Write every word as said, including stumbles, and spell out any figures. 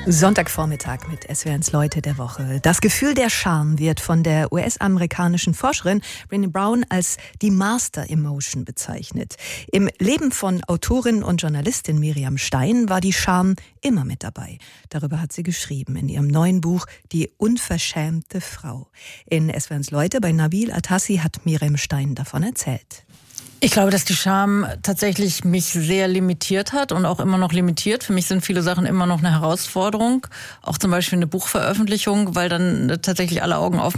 Sonntagvormittag mit S W R eins Leute der Woche. Das Gefühl der Scham wird von der U S-amerikanischen Forscherin Brené Brown als die Master Emotion bezeichnet. Im Leben von Autorin und Journalistin Miriam Stein war die Scham immer mit dabei. Darüber hat sie geschrieben in ihrem neuen Buch Die unverschämte Frau. In S W R eins Leute bei Nabil Atassi hat Miriam Stein davon erzählt. Ich glaube, dass die Scham tatsächlich mich sehr limitiert hat und auch immer noch limitiert. Für mich sind viele Sachen immer noch eine Herausforderung. Auch zum Beispiel eine Buchveröffentlichung, weil dann tatsächlich alle Augen auf